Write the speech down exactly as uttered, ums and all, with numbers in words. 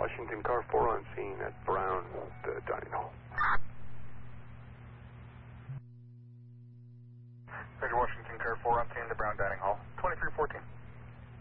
Washington, car four on scene at Brown, the dining hall. Roger, Washington, car four on scene at the Brown dining hall. twenty-three fourteen.